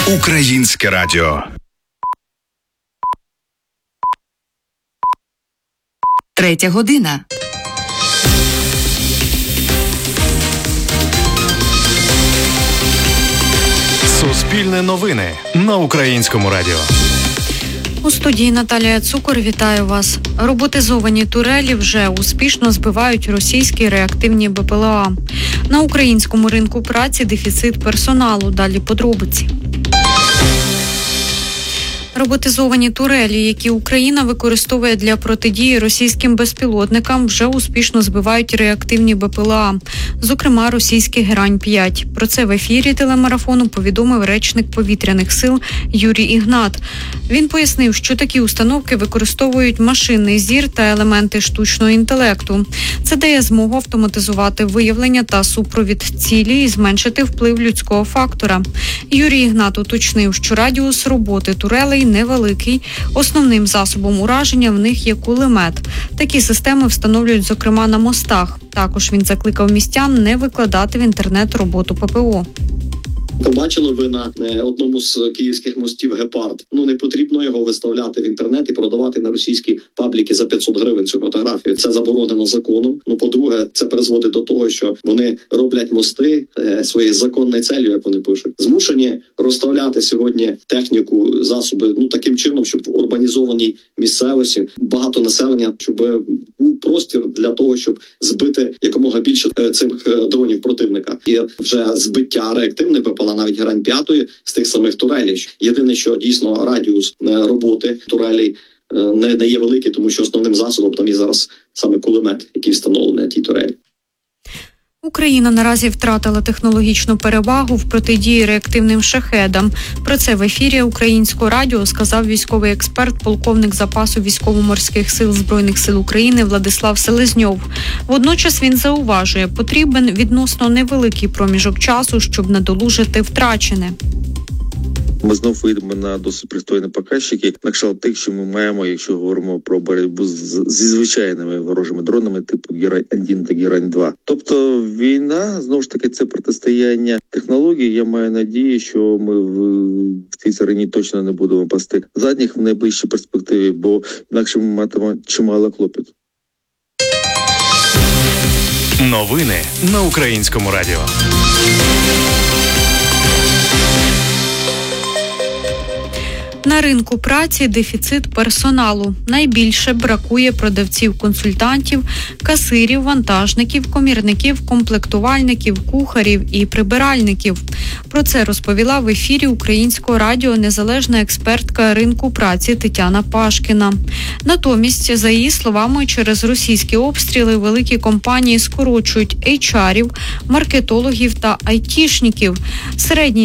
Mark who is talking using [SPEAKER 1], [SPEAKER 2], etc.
[SPEAKER 1] Українське радіо.
[SPEAKER 2] Третя година.
[SPEAKER 3] Суспільне новини на Українському радіо.
[SPEAKER 4] У студії Наталія Цукор, вітаю вас. Роботизовані турелі вже успішно збивають російські реактивні БПЛА. На українському ринку праці дефіцит персоналу. Далі подробиці. Роботизовані турелі, які Україна використовує для протидії російським безпілотникам, вже успішно збивають реактивні БПЛА, зокрема російський Герань-5. Про це в ефірі телемарафону повідомив речник повітряних сил Юрій Ігнат. Він пояснив, що такі установки використовують машинний зір та елементи штучного інтелекту. Це дає змогу автоматизувати виявлення та супровід цілі і зменшити вплив людського фактора. Юрій Ігнат уточнив, що радіус роботи турелей невеликий. Основним засобом ураження в них є кулемет. Такі системи встановлюють, зокрема, на мостах. Також він закликав містян не викладати в інтернет роботу ППО.
[SPEAKER 5] Побачили ви на одному з київських мостів гепард. Не потрібно його виставляти в інтернет і продавати на російські пабліки за 500 гривень цю фотографію. Це заборонено законом. По-друге, це призводить до того, що вони роблять мости своєю законною целью, як вони пишуть. Змушені розставляти сьогодні техніку, засоби, таким чином, щоб в урбанізованій місцевості багато населення, щоб був простір для того, щоб збити якомога більше цих дронів противника. І вже збиття реактивних БПЛА, навіть Герань-5 з тих самих турелей. Єдине, що дійсно радіус роботи турелей не є великий, тому що основним засобом там є зараз саме кулемет, який встановлений на тій турелі.
[SPEAKER 4] Україна наразі втратила технологічну перевагу в протидії реактивним шахедам. Про це в ефірі Українського радіо сказав військовий експерт, полковник запасу військово-морських сил Збройних сил України Владислав Селезньов. Водночас він зауважує, потрібен відносно невеликий проміжок часу, щоб надолужити втрачене.
[SPEAKER 6] Ми знов вийдемо на досить пристойні показники, на кшталт тих, що ми маємо, якщо говоримо про боротьбу зі звичайними ворожими дронами типу Герань-1 та Герань-2. Тобто війна, знову ж таки, це протистояння технологій. Я маю надію, що ми в цій царині точно не будемо пасти задніх в найближчій перспективі, бо інакше ми матимемо чимало клопоту.
[SPEAKER 3] Новини на Українському радіо.
[SPEAKER 4] На ринку праці дефіцит персоналу. Найбільше бракує продавців-консультантів, касирів, вантажників, комірників, комплектувальників, кухарів і прибиральників. Про це розповіла в ефірі Українського радіо незалежна експертка ринку праці Тетяна Пашкіна. Натомість, за її словами, через російські обстріли великі компанії скорочують HR-ів, маркетологів та айтішників. Середній